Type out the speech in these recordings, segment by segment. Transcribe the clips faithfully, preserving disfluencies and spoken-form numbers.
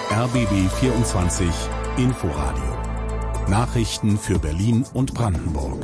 R B B vierundzwanzig Inforadio. Nachrichten für Berlin und Brandenburg.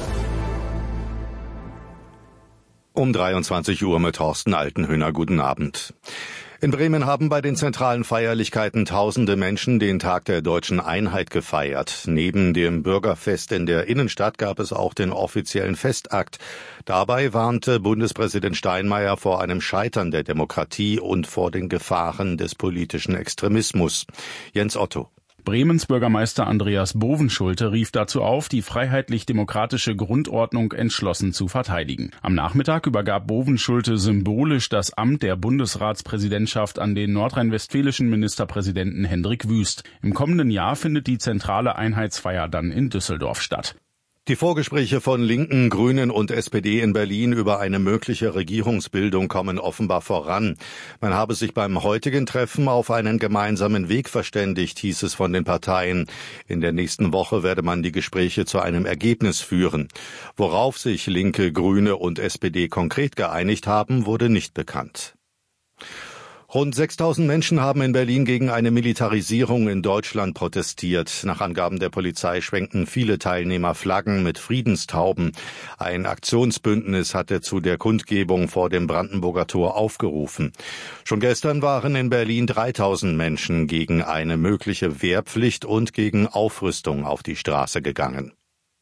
Um dreiundzwanzig Uhr mit Thorsten Altenhöhner. Guten Abend. In Bremen haben bei den zentralen Feierlichkeiten tausende Menschen den Tag der deutschen Einheit gefeiert. Neben dem Bürgerfest in der Innenstadt gab es auch den offiziellen Festakt. Dabei warnte Bundespräsident Steinmeier vor einem Scheitern der Demokratie und vor den Gefahren des politischen Extremismus. Jens Otto. Bremens Bürgermeister Andreas Bovenschulte rief dazu auf, die freiheitlich-demokratische Grundordnung entschlossen zu verteidigen. Am Nachmittag übergab Bovenschulte symbolisch das Amt der Bundesratspräsidentschaft an den nordrhein-westfälischen Ministerpräsidenten Hendrik Wüst. Im kommenden Jahr findet die zentrale Einheitsfeier dann in Düsseldorf statt. Die Vorgespräche von Linken, Grünen und S P D in Berlin über eine mögliche Regierungsbildung kommen offenbar voran. Man habe sich beim heutigen Treffen auf einen gemeinsamen Weg verständigt, hieß es von den Parteien. In der nächsten Woche werde man die Gespräche zu einem Ergebnis führen. Worauf sich Linke, Grüne und S P D konkret geeinigt haben, wurde nicht bekannt. Rund sechstausend Menschen haben in Berlin gegen eine Militarisierung in Deutschland protestiert. Nach Angaben der Polizei schwenkten viele Teilnehmer Flaggen mit Friedenstauben. Ein Aktionsbündnis hatte zu der Kundgebung vor dem Brandenburger Tor aufgerufen. Schon gestern waren in Berlin dreitausend Menschen gegen eine mögliche Wehrpflicht und gegen Aufrüstung auf die Straße gegangen.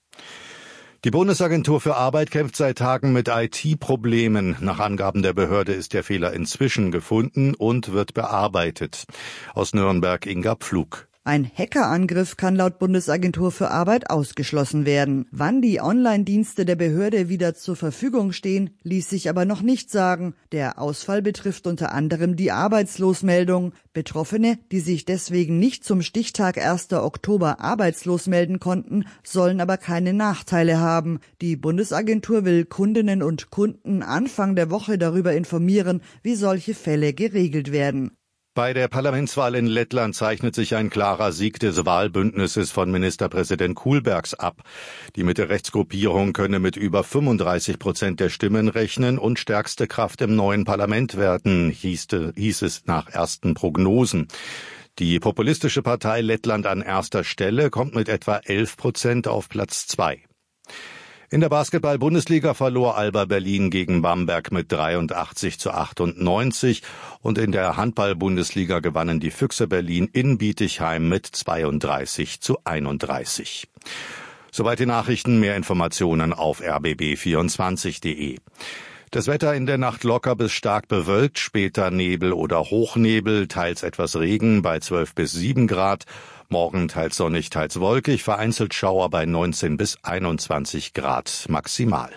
Die Bundesagentur für Arbeit kämpft seit Tagen mit I T-Problemen. Nach Angaben der Behörde ist der Fehler inzwischen gefunden und wird bearbeitet. Aus Nürnberg Inga Pflug. Ein Hackerangriff kann laut Bundesagentur für Arbeit ausgeschlossen werden. Wann die Online-Dienste der Behörde wieder zur Verfügung stehen, ließ sich aber noch nicht sagen. Der Ausfall betrifft unter anderem die Arbeitslosmeldung. Betroffene, die sich deswegen nicht zum Stichtag erster Oktober arbeitslos melden konnten, sollen aber keine Nachteile haben. Die Bundesagentur will Kundinnen und Kunden Anfang der Woche darüber informieren, wie solche Fälle geregelt werden. Bei der Parlamentswahl in Lettland zeichnet sich ein klarer Sieg des Wahlbündnisses von Ministerpräsident Kullbergs ab. Die Mitte-Rechts-Gruppierung könne mit über fünfunddreißig Prozent der Stimmen rechnen und stärkste Kraft im neuen Parlament werden, hieß, hieß es nach ersten Prognosen. Die populistische Partei Lettland an erster Stelle kommt mit etwa elf Prozent auf Platz zwei. In der Basketball-Bundesliga verlor Alba Berlin gegen Bamberg mit dreiundachtzig zu achtundneunzig und in der Handball-Bundesliga gewannen die Füchse Berlin in Bietigheim mit zweiunddreißig zu einunddreißig. Soweit die Nachrichten, mehr Informationen auf r b b vierundzwanzig punkt de. Das Wetter in der Nacht locker bis stark bewölkt, später Nebel oder Hochnebel, teils etwas Regen bei zwölf bis sieben Grad. Morgen teils sonnig, teils wolkig, vereinzelt Schauer bei neunzehn bis einundzwanzig Grad maximal.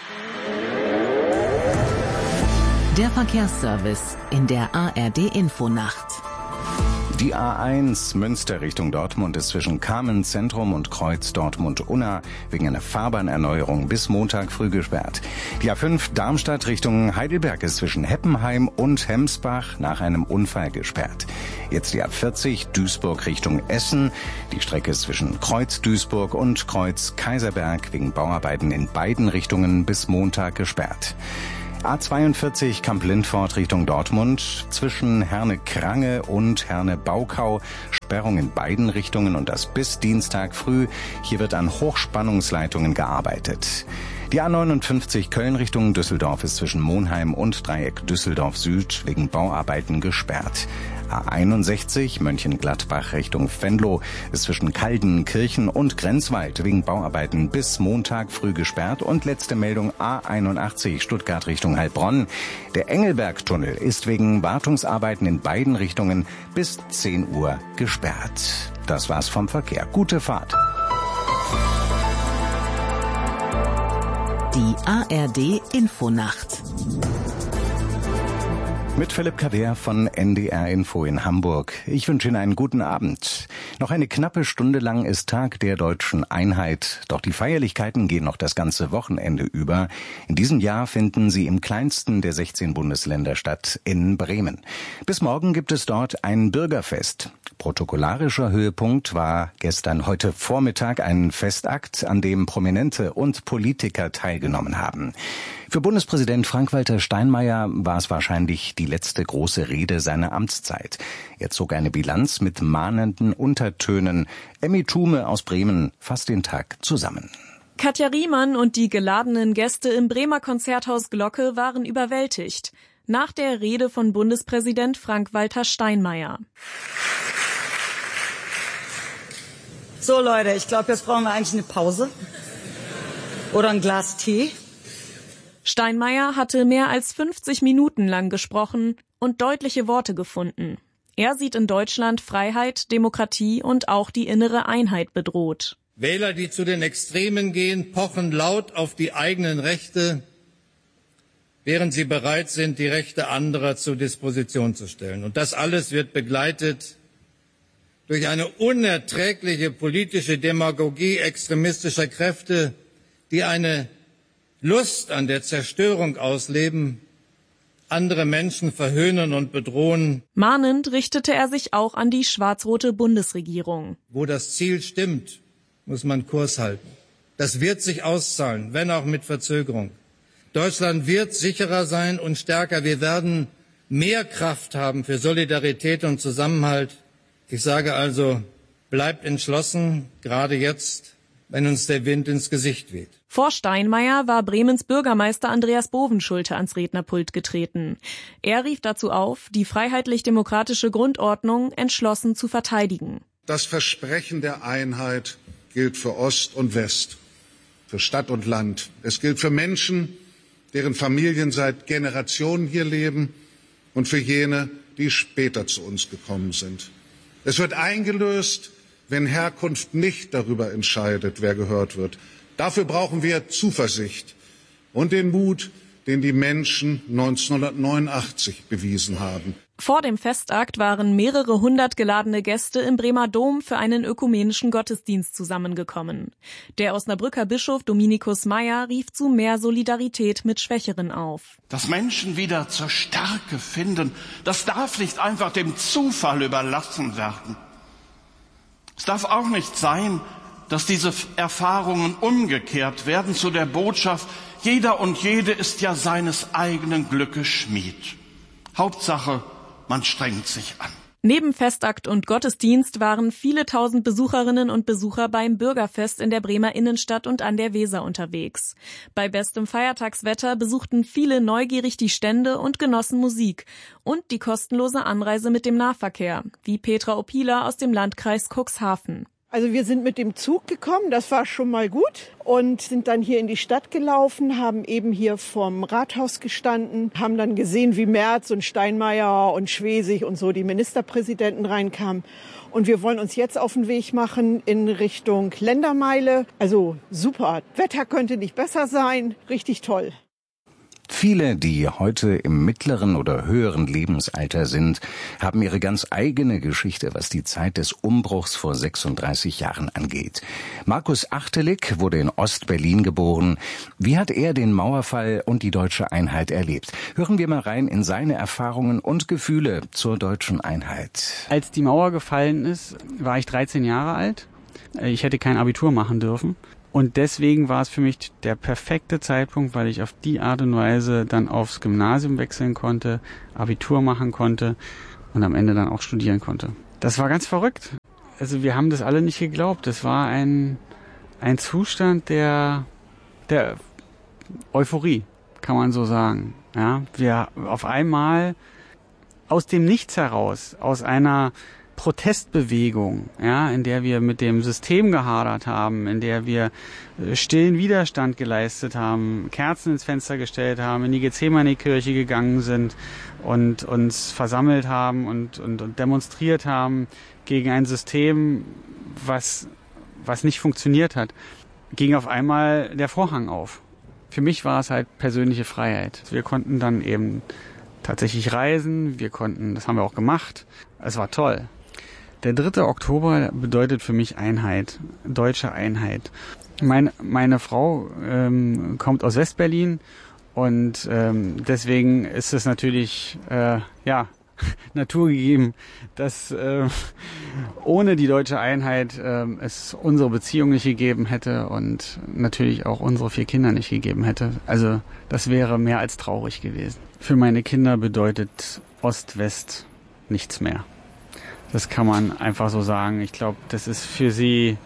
Der Verkehrsservice in der A R D-Infonacht. Die A eins Münster Richtung Dortmund ist zwischen Kamen Zentrum und Kreuz Dortmund-Unna wegen einer Fahrbahnerneuerung bis Montag früh gesperrt. Die A fünf Darmstadt Richtung Heidelberg ist zwischen Heppenheim und Hemsbach nach einem Unfall gesperrt. Jetzt die A vierzig Duisburg Richtung Essen. Die Strecke ist zwischen Kreuz Duisburg und Kreuz Kaiserberg wegen Bauarbeiten in beiden Richtungen bis Montag gesperrt. A zweiundvierzig Kamp-Lindfort Richtung Dortmund, zwischen Herne-Krange und Herne-Baukau, Sperrung in beiden Richtungen und das bis Dienstag früh. Hier wird an Hochspannungsleitungen gearbeitet. Die A neunundfünfzig Köln Richtung Düsseldorf ist zwischen Monheim und Dreieck Düsseldorf Süd wegen Bauarbeiten gesperrt. A einundsechzig Mönchengladbach Richtung Venlo ist zwischen Kaldenkirchen und Grenzwald wegen Bauarbeiten bis Montag früh gesperrt. Und letzte Meldung A einundachtzig Stuttgart Richtung Heilbronn. Der Engelbergtunnel ist wegen Wartungsarbeiten in beiden Richtungen bis zehn Uhr gesperrt. Das war's vom Verkehr. Gute Fahrt. Die A R D-Infonacht. Mit Philipp Kader von N D R Info in Hamburg. Ich wünsche Ihnen einen guten Abend. Noch eine knappe Stunde lang ist Tag der deutschen Einheit. Doch die Feierlichkeiten gehen noch das ganze Wochenende über. In diesem Jahr finden sie im kleinsten der sechzehn Bundesländer statt, in Bremen. Bis morgen gibt es dort ein Bürgerfest. Protokollarischer Höhepunkt war gestern heute Vormittag ein Festakt, an dem Prominente und Politiker teilgenommen haben. Für Bundespräsident Frank-Walter Steinmeier war es wahrscheinlich die letzte große Rede seiner Amtszeit. Er zog eine Bilanz mit mahnenden Untertönen. Emmy Thume aus Bremen fasst den Tag zusammen. Katja Riemann und die geladenen Gäste im Bremer Konzerthaus Glocke waren überwältigt. Nach der Rede von Bundespräsident Frank-Walter Steinmeier. So Leute, ich glaube, jetzt brauchen wir eigentlich eine Pause. Oder ein Glas Tee. Steinmeier hatte mehr als fünfzig Minuten lang gesprochen und deutliche Worte gefunden. Er sieht in Deutschland Freiheit, Demokratie und auch die innere Einheit bedroht. Wähler, die zu den Extremen gehen, pochen laut auf die eigenen Rechte, während sie bereit sind, die Rechte anderer zur Disposition zu stellen. Und das alles wird begleitet durch eine unerträgliche politische Demagogie extremistischer Kräfte, die eine Lust an der Zerstörung ausleben, andere Menschen verhöhnen und bedrohen. Mahnend richtete er sich auch an die schwarz-rote Bundesregierung. Wo das Ziel stimmt, muss man Kurs halten. Das wird sich auszahlen, wenn auch mit Verzögerung. Deutschland wird sicherer sein und stärker. Wir werden mehr Kraft haben für Solidarität und Zusammenhalt. Ich sage also, bleibt entschlossen, gerade jetzt, wenn uns der Wind ins Gesicht weht. Vor Steinmeier war Bremens Bürgermeister Andreas Bovenschulte ans Rednerpult getreten. Er rief dazu auf, die freiheitlich-demokratische Grundordnung entschlossen zu verteidigen. Das Versprechen der Einheit gilt für Ost und West, für Stadt und Land. Es gilt für Menschen, deren Familien seit Generationen hier leben, und für jene, die später zu uns gekommen sind. Es wird eingelöst, wenn Herkunft nicht darüber entscheidet, wer gehört wird. Dafür brauchen wir Zuversicht und den Mut, den die Menschen neunzehnhundertneunundachtzig bewiesen haben. Vor dem Festakt waren mehrere hundert geladene Gäste im Bremer Dom für einen ökumenischen Gottesdienst zusammengekommen. Der Osnabrücker Bischof Dominikus Meyer rief zu mehr Solidarität mit Schwächeren auf. Dass Menschen wieder zur Stärke finden, das darf nicht einfach dem Zufall überlassen werden. Es darf auch nicht sein, dass diese Erfahrungen umgekehrt werden zu der Botschaft, jeder und jede ist ja seines eigenen Glückes Schmied. Hauptsache, man strengt sich an. Neben Festakt und Gottesdienst waren viele tausend Besucherinnen und Besucher beim Bürgerfest in der Bremer Innenstadt und an der Weser unterwegs. Bei bestem Feiertagswetter besuchten viele neugierig die Stände und genossen Musik und die kostenlose Anreise mit dem Nahverkehr, wie Petra Opila aus dem Landkreis Cuxhaven. Also wir sind mit dem Zug gekommen, das war schon mal gut, und sind dann hier in die Stadt gelaufen, haben eben hier vorm Rathaus gestanden, haben dann gesehen, wie Merz und Steinmeier und Schwesig und so die Ministerpräsidenten reinkamen. Und wir wollen uns jetzt auf den Weg machen in Richtung Ländermeile. Also super, Wetter könnte nicht besser sein, richtig toll. Viele, die heute im mittleren oder höheren Lebensalter sind, haben ihre ganz eigene Geschichte, was die Zeit des Umbruchs vor sechsunddreißig Jahren angeht. Markus Achtelig wurde in Ost-Berlin geboren. Wie hat er den Mauerfall und die deutsche Einheit erlebt? Hören wir mal rein in seine Erfahrungen und Gefühle zur deutschen Einheit. Als die Mauer gefallen ist, war ich dreizehn Jahre alt. Ich hätte kein Abitur machen dürfen. Und deswegen war es für mich der perfekte Zeitpunkt, weil ich auf die Art und Weise dann aufs Gymnasium wechseln konnte, Abitur machen konnte und am Ende dann auch studieren konnte. Das war ganz verrückt. Also wir haben das alle nicht geglaubt. Das war ein, ein Zustand der, der Euphorie, kann man so sagen. Ja, wir auf einmal aus dem Nichts heraus, aus einer Protestbewegung, ja, in der wir mit dem System gehadert haben, in der wir äh, stillen Widerstand geleistet haben, Kerzen ins Fenster gestellt haben, in die Gethsemane-Kirche gegangen sind und uns versammelt haben und, und, und demonstriert haben gegen ein System, was, was nicht funktioniert hat, ging auf einmal der Vorhang auf. Für mich war es halt persönliche Freiheit. Wir konnten dann eben tatsächlich reisen, wir konnten, das haben wir auch gemacht. Es war toll. Der dritte Oktober bedeutet für mich Einheit, deutsche Einheit. Meine, meine Frau ähm, kommt aus Westberlin und ähm, deswegen ist es natürlich äh, ja Natur gegeben, dass äh, ohne die deutsche Einheit äh, es unsere Beziehung nicht gegeben hätte und natürlich auch unsere vier Kinder nicht gegeben hätte. Also das wäre mehr als traurig gewesen. Für meine Kinder bedeutet Ost-West nichts mehr. Das kann man einfach so sagen. Ich glaube, das ist für sie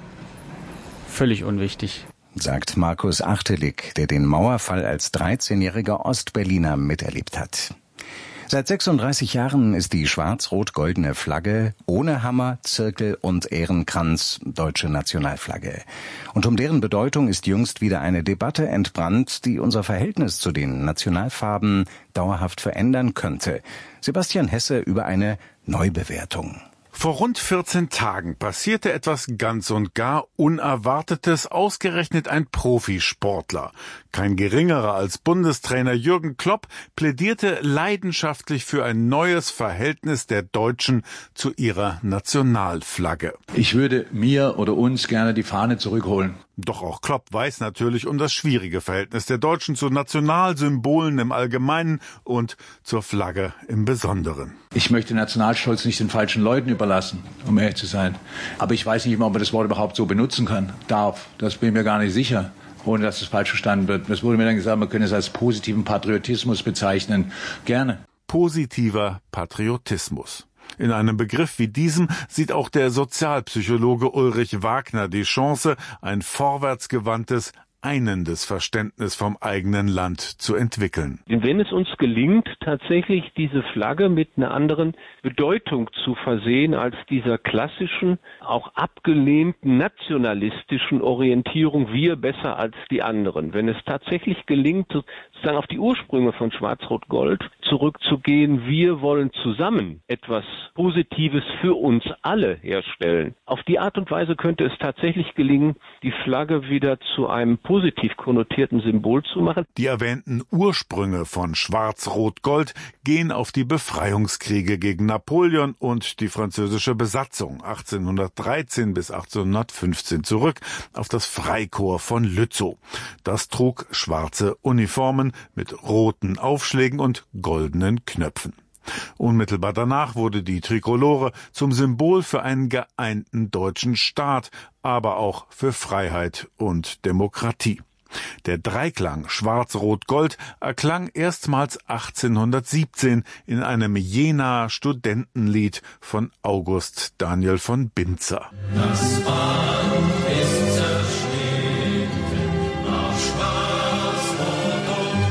völlig unwichtig. Sagt Markus Achtelig, der den Mauerfall als dreizehnjähriger Ostberliner miterlebt hat. Seit sechsunddreißig Jahren ist die schwarz-rot-goldene Flagge ohne Hammer, Zirkel und Ehrenkranz deutsche Nationalflagge. Und um deren Bedeutung ist jüngst wieder eine Debatte entbrannt, die unser Verhältnis zu den Nationalfarben dauerhaft verändern könnte. Sebastian Hesse über eine Neubewertung. Vor rund vierzehn Tagen passierte etwas ganz und gar Unerwartetes, ausgerechnet ein Profisportler. Kein geringerer als Bundestrainer Jürgen Klopp plädierte leidenschaftlich für ein neues Verhältnis der Deutschen zu ihrer Nationalflagge. Ich würde mir oder uns gerne die Fahne zurückholen. Doch auch Klopp weiß natürlich um das schwierige Verhältnis der Deutschen zu Nationalsymbolen im Allgemeinen und zur Flagge im Besonderen. Ich möchte Nationalstolz nicht den falschen Leuten überlassen, um ehrlich zu sein. Aber ich weiß nicht immer, ob man das Wort überhaupt so benutzen kann, darf. Das bin ich mir gar nicht sicher, ohne dass es falsch verstanden wird. Es wurde mir dann gesagt, man könne es als positiven Patriotismus bezeichnen. Gerne. Positiver Patriotismus. In einem Begriff wie diesem sieht auch der Sozialpsychologe Ulrich Wagner die Chance, ein vorwärtsgewandtes, einendes Verständnis vom eigenen Land zu entwickeln. Wenn es uns gelingt, tatsächlich diese Flagge mit einer anderen Bedeutung zu versehen als dieser klassischen, auch abgelehnten nationalistischen Orientierung, wir besser als die anderen. Wenn es tatsächlich gelingt, sozusagen auf die Ursprünge von Schwarz-Rot-Gold zurückzugehen, wir wollen zusammen etwas Positives für uns alle herstellen. Auf die Art und Weise könnte es tatsächlich gelingen, die Flagge wieder zu einem positiv konnotierten Symbol zu machen. Die erwähnten Ursprünge von Schwarz-Rot-Gold gehen auf die Befreiungskriege gegen Napoleon und die französische Besatzung achtzehnhundertdreizehn bis achtzehnhundertfünfzehn zurück, auf das Freikorps von Lützow. Das trug schwarze Uniformen mit roten Aufschlägen und goldenen Knöpfen. Unmittelbar danach wurde die Trikolore zum Symbol für einen geeinten deutschen Staat, aber auch für Freiheit und Demokratie. Der Dreiklang Schwarz-Rot-Gold erklang erstmals achtzehnhundertsiebzehn in einem Jenaer Studentenlied von August Daniel von Binzer. Das Band ist zerschnitten nach Schwarz, Rot und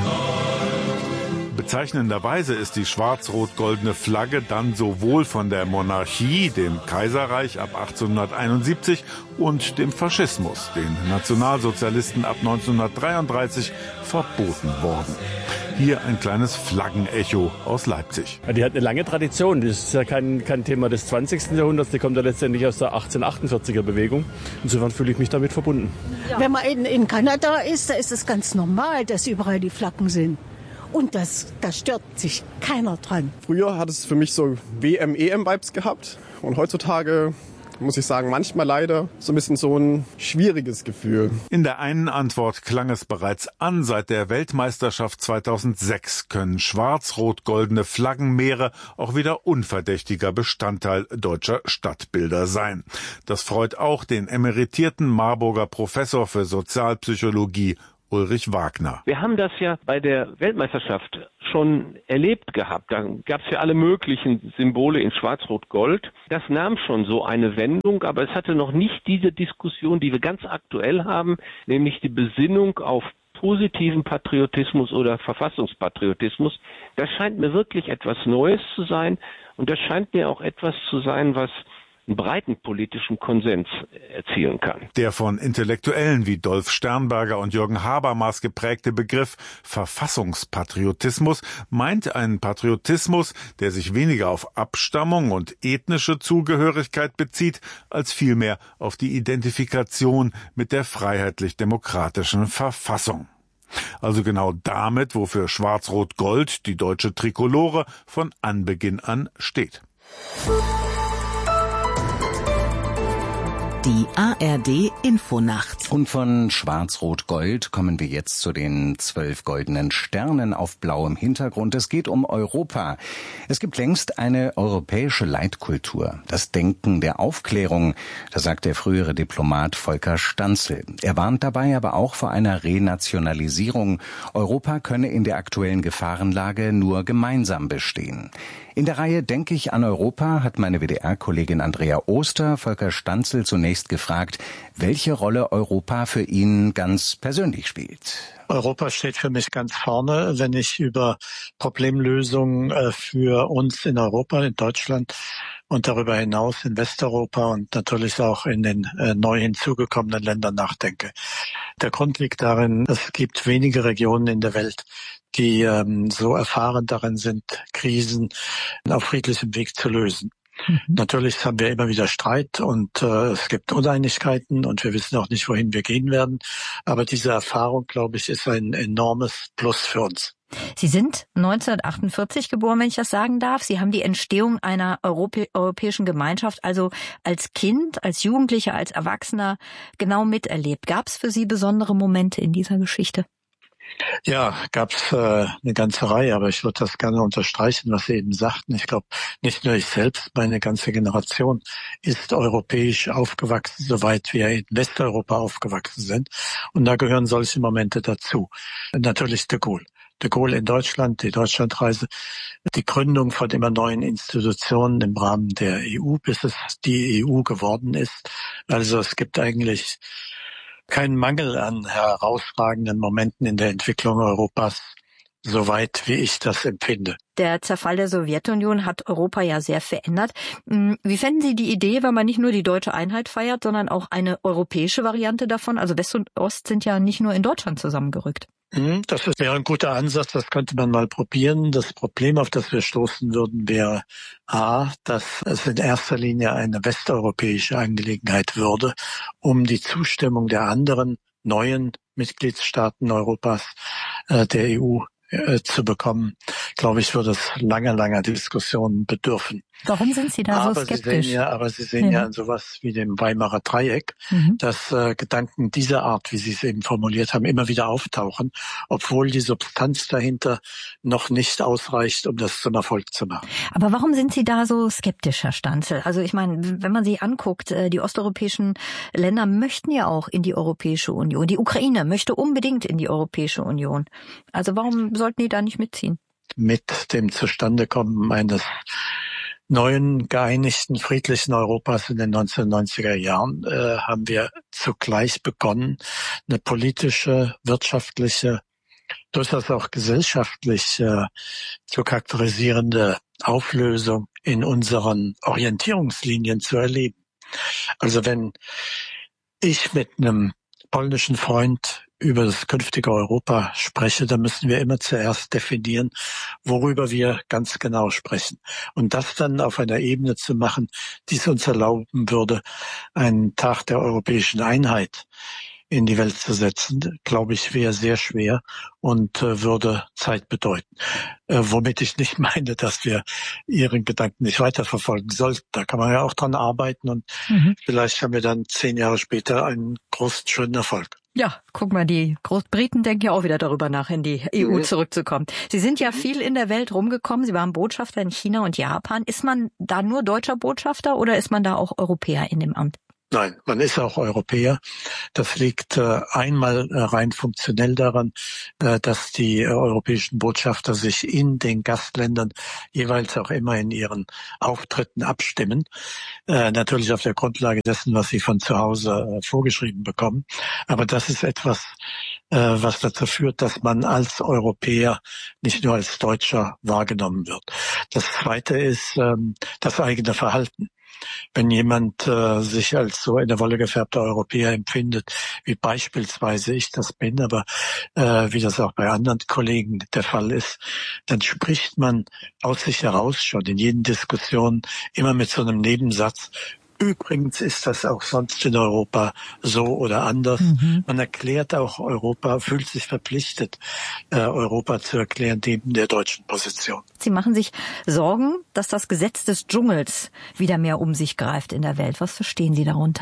Gold. Bezeichnenderweise ist die schwarz-rot-goldene Flagge dann sowohl von der Monarchie, dem Kaiserreich ab achtzehnhunderteinundsiebzig und dem Faschismus, den Nationalsozialisten ab neunzehnhundertdreiunddreißig, verboten worden. Hier ein kleines Flaggenecho aus Leipzig. Ja, die hat eine lange Tradition. Das ist ja kein, kein Thema des zwanzigsten Jahrhunderts. Die kommt ja letztendlich aus der achtzehnhundertachtundvierziger Bewegung. Insofern fühle ich mich damit verbunden. Ja. Wenn man in, in Kanada ist, da ist es ganz normal, dass überall die Flaggen sind. Und das, da stört sich keiner dran. Früher hat es für mich so W M E M-Vibes gehabt. Und heutzutage, muss ich sagen, manchmal leider so ein bisschen so ein schwieriges Gefühl. In der einen Antwort klang es bereits an, seit der Weltmeisterschaft zweitausendsechs können schwarz-rot-goldene Flaggenmeere auch wieder unverdächtiger Bestandteil deutscher Stadtbilder sein. Das freut auch den emeritierten Marburger Professor für Sozialpsychologie Ulrich Wagner. Wir haben das ja bei der Weltmeisterschaft schon erlebt gehabt. Da gab es ja alle möglichen Symbole in Schwarz-Rot-Gold. Das nahm schon so eine Wendung, aber es hatte noch nicht diese Diskussion, die wir ganz aktuell haben, nämlich die Besinnung auf positiven Patriotismus oder Verfassungspatriotismus. Das scheint mir wirklich etwas Neues zu sein und das scheint mir auch etwas zu sein, was einen breiten politischen Konsens erzielen kann. Der von Intellektuellen wie Dolf Sternberger und Jürgen Habermas geprägte Begriff Verfassungspatriotismus meint einen Patriotismus, der sich weniger auf Abstammung und ethnische Zugehörigkeit bezieht, als vielmehr auf die Identifikation mit der freiheitlich-demokratischen Verfassung. Also genau damit, wofür Schwarz-Rot-Gold, die deutsche Trikolore, von Anbeginn an steht. Die A R D Infonacht. Und von Schwarz-Rot-Gold kommen wir jetzt zu den zwölf goldenen Sternen auf blauem Hintergrund. Es geht um Europa. Es gibt längst eine europäische Leitkultur, das Denken der Aufklärung, das sagt der frühere Diplomat Volker Stanzel. Er warnt dabei aber auch vor einer Renationalisierung. Europa könne in der aktuellen Gefahrenlage nur gemeinsam bestehen. In der Reihe Denke ich an Europa hat meine W D R-Kollegin Andrea Oster Volker Stanzel zunächst gefragt, welche Rolle Europa für ihn ganz persönlich spielt. Europa steht für mich ganz vorne, wenn ich über Problemlösungen für uns in Europa, in Deutschland und darüber hinaus in Westeuropa und natürlich auch in den äh, neu hinzugekommenen Ländern nachdenke. Der Grund liegt darin, es gibt wenige Regionen in der Welt, die ähm, so erfahren darin sind, Krisen auf friedlichem Weg zu lösen. Mhm. Natürlich haben wir immer wieder Streit und äh, es gibt Uneinigkeiten und wir wissen auch nicht, wohin wir gehen werden. Aber diese Erfahrung, glaube ich, ist ein enormes Plus für uns. Sie sind neunzehnhundertachtundvierzig geboren, wenn ich das sagen darf. Sie haben die Entstehung einer Europä- europäischen Gemeinschaft, also als Kind, als Jugendlicher, als Erwachsener genau miterlebt. Gab es für Sie besondere Momente in dieser Geschichte? Ja, gab es äh, eine ganze Reihe, aber ich würde das gerne unterstreichen, was Sie eben sagten. Ich glaube, nicht nur ich selbst, meine ganze Generation ist europäisch aufgewachsen, soweit wir in Westeuropa aufgewachsen sind. Und da gehören solche Momente dazu. Natürlich de Gaulle. De Gaulle in Deutschland, die Deutschlandreise, die Gründung von immer neuen Institutionen im Rahmen der E U, bis es die E U geworden ist. Also es gibt eigentlich keinen Mangel an herausragenden Momenten in der Entwicklung Europas, soweit wie ich das empfinde. Der Zerfall der Sowjetunion hat Europa ja sehr verändert. Wie fänden Sie die Idee, wenn man nicht nur die deutsche Einheit feiert, sondern auch eine europäische Variante davon? Also West und Ost sind ja nicht nur in Deutschland zusammengerückt. Das wäre ein guter Ansatz, das könnte man mal probieren. Das Problem, auf das wir stoßen würden, wäre A, dass es in erster Linie eine westeuropäische Angelegenheit würde, um die Zustimmung der anderen neuen Mitgliedstaaten Europas, äh, der E U, äh, zu bekommen. Glaube ich, würde es langer, langer Diskussionen bedürfen. Warum sind Sie da aber so skeptisch? Sie sehen ja, aber Sie sehen ja, ja in sowas wie dem Weimarer Dreieck, mhm. dass äh, Gedanken dieser Art, wie Sie es eben formuliert haben, immer wieder auftauchen, obwohl die Substanz dahinter noch nicht ausreicht, um das zum Erfolg zu machen. Aber warum sind Sie da so skeptisch, Herr Stanzel? Also ich meine, wenn man sich anguckt, die osteuropäischen Länder möchten ja auch in die Europäische Union. Die Ukraine möchte unbedingt in die Europäische Union. Also warum sollten die da nicht mitziehen? Mit dem Zustandekommen eines neuen, geeinigten, friedlichen Europas in den neunzehnhundertneunziger Jahren äh, haben wir zugleich begonnen, eine politische, wirtschaftliche, durchaus auch gesellschaftlich äh, zu charakterisierende Auflösung in unseren Orientierungslinien zu erleben. Also wenn ich mit einem polnischen Freund über das künftige Europa spreche, dann müssen wir immer zuerst definieren, worüber wir ganz genau sprechen. Und das dann auf einer Ebene zu machen, die es uns erlauben würde, einen Tag der europäischen Einheit in die Welt zu setzen, glaube ich, wäre sehr schwer und äh, würde Zeit bedeuten. Äh, womit ich nicht meine, dass wir Ihren Gedanken nicht weiterverfolgen sollten. Da kann man ja auch dran arbeiten und mhm. vielleicht haben wir dann zehn Jahre später einen großen, schönen Erfolg. Ja, guck mal, die Großbriten denken ja auch wieder darüber nach, in die E U zurückzukommen. Sie sind ja viel in der Welt rumgekommen. Sie waren Botschafter in China und Japan. Ist man da nur deutscher Botschafter oder ist man da auch Europäer in dem Amt? Nein, man ist auch Europäer. Das liegt äh, einmal äh, rein funktionell daran, äh, dass die äh, europäischen Botschafter sich in den Gastländern jeweils auch immer in ihren Auftritten abstimmen. Äh, natürlich auf der Grundlage dessen, was sie von zu Hause äh, vorgeschrieben bekommen. Aber das ist etwas, äh, was dazu führt, dass man als Europäer nicht nur als Deutscher wahrgenommen wird. Das Zweite ist ähm, das eigene Verhalten. Wenn jemand äh, sich als so in der Wolle gefärbter Europäer empfindet, wie beispielsweise ich das bin, aber äh, wie das auch bei anderen Kollegen der Fall ist, dann spricht man aus sich heraus schon in jeden Diskussion immer mit so einem Nebensatz. Übrigens ist das auch sonst in Europa so oder anders. Mhm. Man erklärt auch Europa, fühlt sich verpflichtet, äh, Europa zu erklären, neben der deutschen Position. Sie machen sich Sorgen, dass das Gesetz des Dschungels wieder mehr um sich greift in der Welt. Was verstehen Sie darunter?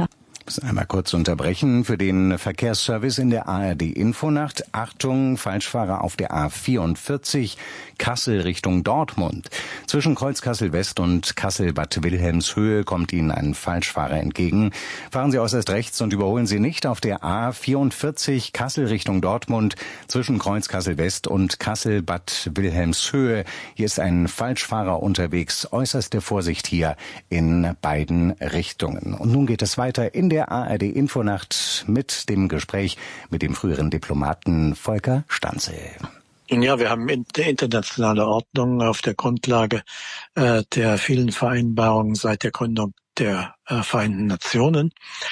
Ich muss einmal kurz unterbrechen für den Verkehrsservice in der A R D-Infonacht. Achtung, Falschfahrer auf der A vierundvierzig, Kassel Richtung Dortmund. Zwischen Kreuz Kassel-West und Kassel-Bad Wilhelmshöhe kommt Ihnen ein Falschfahrer entgegen. Fahren Sie äußerst rechts und überholen Sie nicht auf der A vierundvierzig, Kassel Richtung Dortmund. Zwischen Kreuz Kassel-West und Kassel-Bad Wilhelmshöhe. Hier ist ein Falschfahrer unterwegs. Äußerste Vorsicht hier in beiden Richtungen. Und nun geht es weiter in der der A R D-Infonacht mit dem Gespräch mit dem früheren Diplomaten Volker Stanzel. Ja, wir haben eine internationale Ordnung auf der Grundlage äh, der vielen Vereinbarungen seit der Gründung der äh, Vereinten Nationen.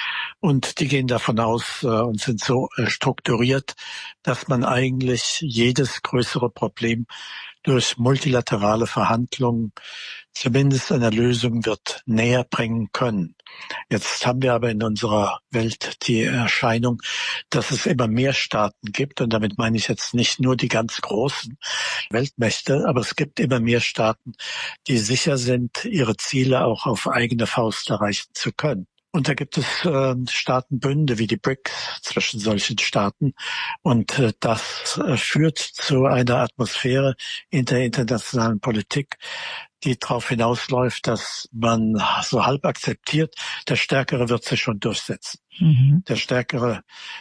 Und die gehen davon aus äh, und sind so äh, strukturiert, dass man eigentlich jedes größere Problem durch multilaterale Verhandlungen zumindest einer Lösung wird näher bringen können. Jetzt haben wir aber in unserer Welt die Erscheinung, dass es immer mehr Staaten gibt. Und damit meine ich jetzt nicht nur die ganz großen Weltmächte, aber es gibt immer mehr Staaten, die sicher sind, ihre Ziele auch auf eigene Faust erreichen zu können. Und da gibt es äh, Staatenbünde wie die B R I C S zwischen solchen Staaten. Und äh, das äh, führt zu einer Atmosphäre in der internationalen Politik, die darauf hinausläuft, dass man so halb akzeptiert, der Stärkere wird sich schon durchsetzen. Mhm. Der Stärkere,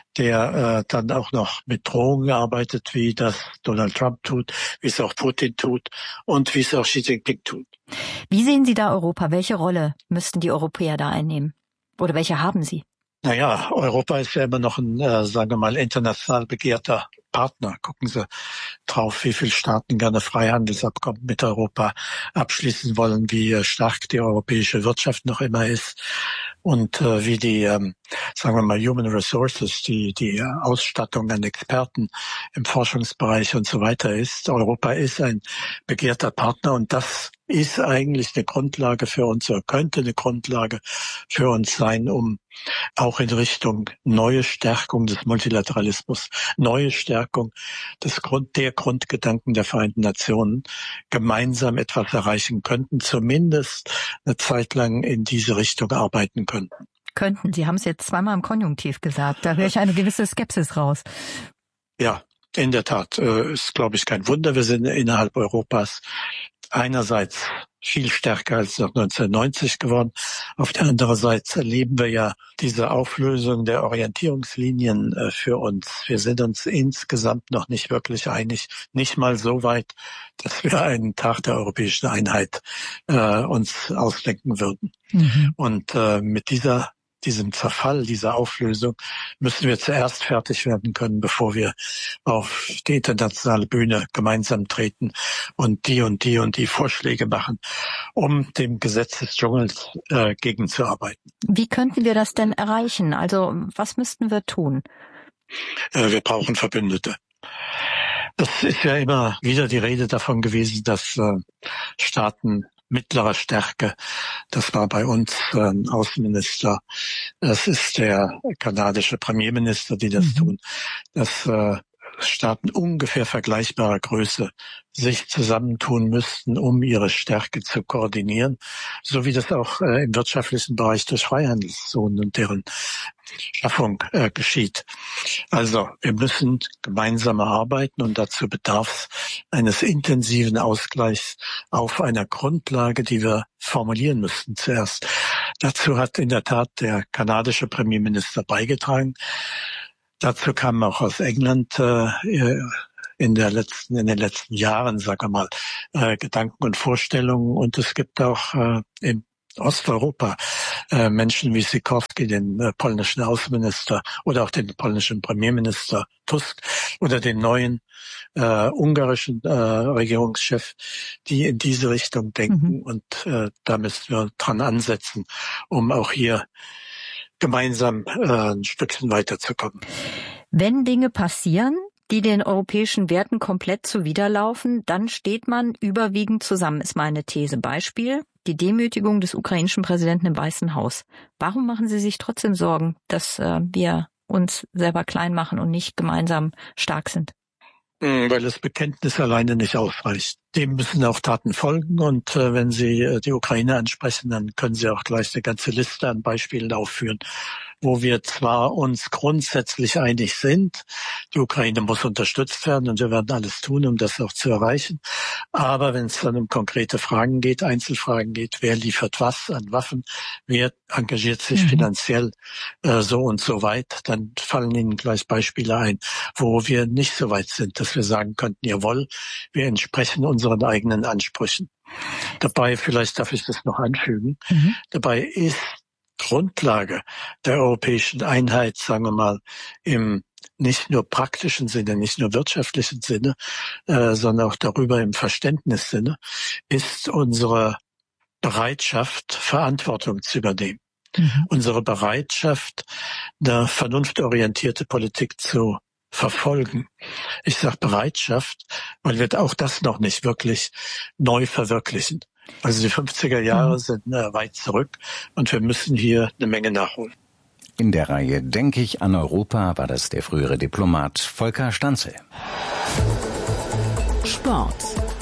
der äh, dann auch noch mit Drohungen arbeitet, wie das Donald Trump tut, wie es auch Putin tut und wie es auch Xi Jinping tut. Wie sehen Sie da Europa? Welche Rolle müssten die Europäer da einnehmen? Oder welche haben Sie? Naja, Europa ist ja immer noch ein, äh, sagen wir mal, international begehrter Partner. Gucken Sie drauf, wie viele Staaten gerne Freihandelsabkommen mit Europa abschließen wollen, wie stark die europäische Wirtschaft noch immer ist und äh, wie die, ähm, sagen wir mal, Human Resources, die die Ausstattung an Experten im Forschungsbereich und so weiter ist. Europa ist ein begehrter Partner und das ist eigentlich eine Grundlage für uns, oder könnte eine Grundlage für uns sein, um auch in Richtung neue Stärkung des Multilateralismus, neue Stärkung des Grund, der Grundgedanken der Vereinten Nationen gemeinsam etwas erreichen könnten, zumindest eine Zeit lang in diese Richtung arbeiten könnten. Könnten, Sie haben es jetzt zweimal im Konjunktiv gesagt, da höre ich eine gewisse Skepsis raus. Ja, in der Tat, äh, ist, glaube ich, kein Wunder. Wir sind innerhalb Europas einerseits viel stärker als noch neunzehnhundertneunzig geworden. Auf der anderen Seite erleben wir ja diese Auflösung der Orientierungslinien äh, für uns. Wir sind uns insgesamt noch nicht wirklich einig, nicht mal so weit, dass wir einen Tag der europäischen Einheit äh, uns ausdenken würden. Mhm. Und äh, mit dieser diesem Zerfall, dieser Auflösung müssen wir zuerst fertig werden können, bevor wir auf die internationale Bühne gemeinsam treten und die und die und die Vorschläge machen, um dem Gesetz des Dschungels äh, gegenzuarbeiten. Wie könnten wir das denn erreichen? Also was müssten wir tun? Äh, wir brauchen Verbündete. Es ist ja immer wieder die Rede davon gewesen, dass äh, Staaten mittlerer Stärke, das war bei uns äh, Außenminister, das ist der kanadische Premierminister, die das mhm. tun, dass äh, Staaten ungefähr vergleichbarer Größe sich zusammentun müssten, um ihre Stärke zu koordinieren, so wie das auch äh, im wirtschaftlichen Bereich durch Freihandelszonen und deren Schaffung äh, geschieht. Also wir müssen gemeinsam arbeiten und dazu bedarf es eines intensiven Ausgleichs auf einer Grundlage, die wir formulieren müssten zuerst. Dazu hat in der Tat der kanadische Premierminister beigetragen. Dazu kamen auch aus England äh, in der letzten, in den letzten Jahren, sagen wir mal, äh, Gedanken und Vorstellungen. Und es gibt auch äh, im Osteuropa äh, Menschen wie Sikorski, den äh, polnischen Außenminister, oder auch den polnischen Premierminister Tusk oder den neuen äh, ungarischen äh, Regierungschef, die in diese Richtung denken. Mhm. Und äh, da müssen wir dran ansetzen, um auch hier gemeinsam äh, ein Stückchen weiterzukommen. Wenn Dinge passieren, die den europäischen Werten komplett zuwiderlaufen, dann steht man überwiegend zusammen, ist meine These. Beispiel, die Demütigung des ukrainischen Präsidenten im Weißen Haus. Warum machen Sie sich trotzdem Sorgen, dass äh, wir uns selber klein machen und nicht gemeinsam stark sind? Weil das Bekenntnis alleine nicht ausreicht. Dem müssen auch Taten folgen und äh, wenn Sie äh, die Ukraine ansprechen, dann können Sie auch gleich eine ganze Liste an Beispielen aufführen, wo wir zwar uns grundsätzlich einig sind, die Ukraine muss unterstützt werden und wir werden alles tun, um das auch zu erreichen. Aber wenn es dann um konkrete Fragen geht, Einzelfragen geht, wer liefert was an Waffen, wer engagiert sich mhm. finanziell äh, so und so weit, dann fallen Ihnen gleich Beispiele ein, wo wir nicht so weit sind, dass wir sagen könnten, jawohl, wir entsprechen unseren eigenen Ansprüchen. Dabei, vielleicht darf ich das noch anfügen, mhm. dabei ist Grundlage der europäischen Einheit, sagen wir mal, im nicht nur praktischen Sinne, nicht nur wirtschaftlichen Sinne, äh, sondern auch darüber im Verständnissinne, ist unsere Bereitschaft, Verantwortung zu übernehmen. Mhm. Unsere Bereitschaft, eine vernunftorientierte Politik zu verfolgen. Ich sage Bereitschaft, weil wir auch das noch nicht wirklich neu verwirklichen. Also die fünfziger Jahre sind äh, weit zurück und wir müssen hier eine Menge nachholen. In der Reihe Denke ich an Europa war das der frühere Diplomat Volker Stanzel. Sport.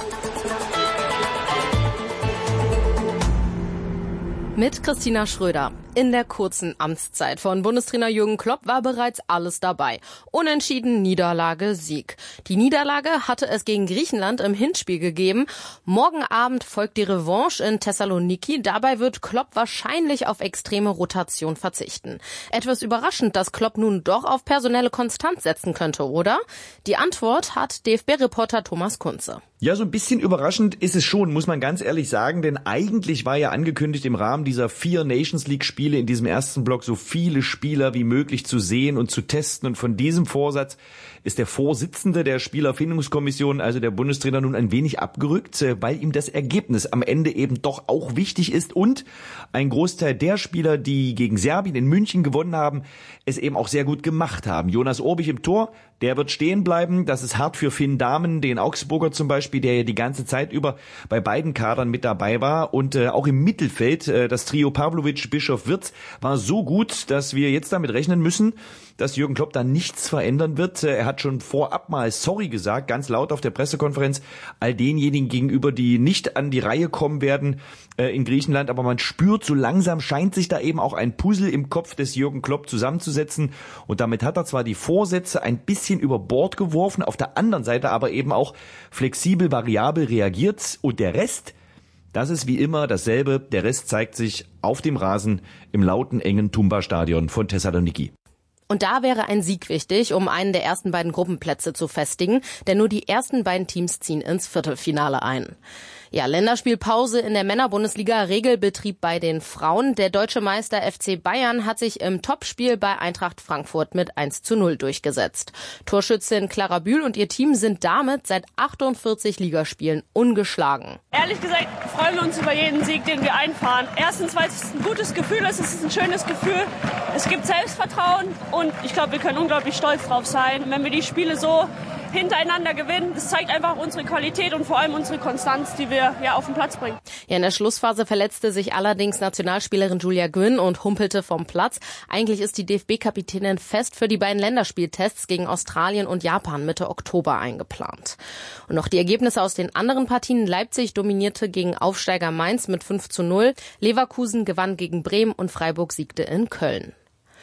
Mit Christina Schröder. In der kurzen Amtszeit von Bundestrainer Jürgen Klopp war bereits alles dabei. Unentschieden, Niederlage, Sieg. Die Niederlage hatte es gegen Griechenland im Hinspiel gegeben. Morgen Abend folgt die Revanche in Thessaloniki. Dabei wird Klopp wahrscheinlich auf extreme Rotation verzichten. Etwas überraschend, dass Klopp nun doch auf personelle Konstanz setzen könnte, oder? Die Antwort hat D F B-Reporter Thomas Kunze. Ja, so ein bisschen überraschend ist es schon, muss man ganz ehrlich sagen, denn eigentlich war ja angekündigt, im Rahmen dieser vier Nations League Spiele in diesem ersten Block so viele Spieler wie möglich zu sehen und zu testen, und von diesem Vorsatz ist der Vorsitzende der Spielerfindungskommission, also der Bundestrainer, nun ein wenig abgerückt, weil ihm das Ergebnis am Ende eben doch auch wichtig ist und ein Großteil der Spieler, die gegen Serbien in München gewonnen haben, es eben auch sehr gut gemacht haben. Jonas Orbich im Tor, der wird stehen bleiben. Das ist hart für Finn Dahmen, den Augsburger zum Beispiel, der ja die ganze Zeit über bei beiden Kadern mit dabei war. Und äh, auch im Mittelfeld, äh, das Trio Pavlovic, Bischof, Wirtz war so gut, dass wir jetzt damit rechnen müssen, dass Jürgen Klopp da nichts verändern wird. Er hat schon vorab mal sorry gesagt, ganz laut auf der Pressekonferenz, all denjenigen gegenüber, die nicht an die Reihe kommen werden äh, in Griechenland. Aber man spürt, so langsam scheint sich da eben auch ein Puzzle im Kopf des Jürgen Klopp zusammenzusetzen. Und damit hat er zwar die Vorsätze ein bisschen über Bord geworfen, auf der anderen Seite aber eben auch flexibel, variabel reagiert. Und der Rest, das ist wie immer dasselbe. Der Rest zeigt sich auf dem Rasen im lauten, engen Tumba-Stadion von Thessaloniki. Und da wäre ein Sieg wichtig, um einen der ersten beiden Gruppenplätze zu festigen, denn nur die ersten beiden Teams ziehen ins Viertelfinale ein. Ja, Länderspielpause in der Männerbundesliga, Regelbetrieb bei den Frauen. Der deutsche Meister F C Bayern hat sich im Topspiel bei Eintracht Frankfurt mit eins zu null durchgesetzt. Torschützin Clara Bühl und ihr Team sind damit seit achtundvierzig Ligaspielen ungeschlagen. Ehrlich gesagt freuen wir uns über jeden Sieg, den wir einfahren. Erstens, weil es ein gutes Gefühl ist, es ist ein schönes Gefühl. Es gibt Selbstvertrauen und ich glaube, wir können unglaublich stolz drauf sein, wenn wir die Spiele so hintereinander gewinnen. Das zeigt einfach unsere Qualität und vor allem unsere Konstanz, die wir ja auf den Platz bringen. Ja, in der Schlussphase verletzte sich allerdings Nationalspielerin Julia Gwynn und humpelte vom Platz. Eigentlich ist die D F B-Kapitänin fest für die beiden Länderspieltests gegen Australien und Japan Mitte Oktober eingeplant. Und noch die Ergebnisse aus den anderen Partien. Leipzig dominierte gegen Aufsteiger Mainz mit fünf zu null. Leverkusen gewann gegen Bremen und Freiburg siegte in Köln.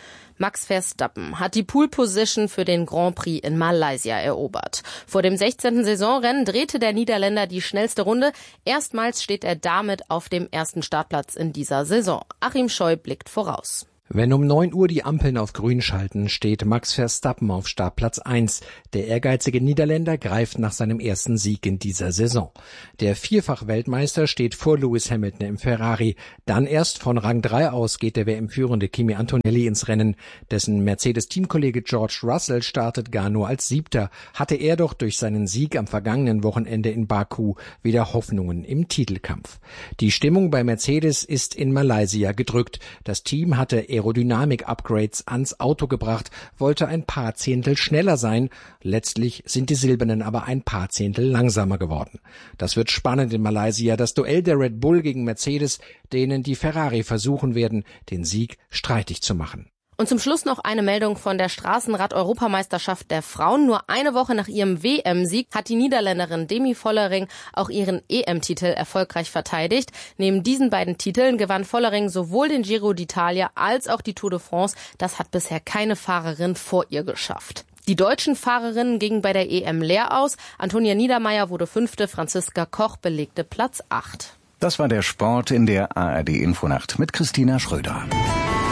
Max Verstappen hat die Pole-Position für den Grand Prix in Malaysia erobert. Vor dem sechzehnten Saisonrennen drehte der Niederländer die schnellste Runde. Erstmals steht er damit auf dem ersten Startplatz in dieser Saison. Achim Scheu blickt voraus. Wenn um neun Uhr die Ampeln auf grün schalten, steht Max Verstappen auf Startplatz eins. Der ehrgeizige Niederländer greift nach seinem ersten Sieg in dieser Saison. Der Vierfach-Weltmeister steht vor Lewis Hamilton im Ferrari. Dann erst von Rang drei aus geht der W M-führende Kimi Antonelli ins Rennen. Dessen Mercedes-Teamkollege George Russell startet gar nur als Siebter. Hatte er doch durch seinen Sieg am vergangenen Wochenende in Baku wieder Hoffnungen im Titelkampf. Die Stimmung bei Mercedes ist in Malaysia gedrückt. Das Team hatte Aerodynamik-Upgrades ans Auto gebracht, wollte ein paar Zehntel schneller sein. Letztlich sind die Silbernen aber ein paar Zehntel langsamer geworden. Das wird spannend in Malaysia, das Duell der Red Bull gegen Mercedes, denen die Ferrari versuchen werden, den Sieg streitig zu machen. Und zum Schluss noch eine Meldung von der Straßenrad-Europameisterschaft der Frauen. Nur eine Woche nach ihrem W M-Sieg hat die Niederländerin Demi Vollering auch ihren E M-Titel erfolgreich verteidigt. Neben diesen beiden Titeln gewann Vollering sowohl den Giro d'Italia als auch die Tour de France. Das hat bisher keine Fahrerin vor ihr geschafft. Die deutschen Fahrerinnen gingen bei der E M leer aus. Antonia Niedermeyer wurde Fünfte, Franziska Koch belegte Platz acht. Das war der Sport in der A R D Infonacht mit Christina Schröder.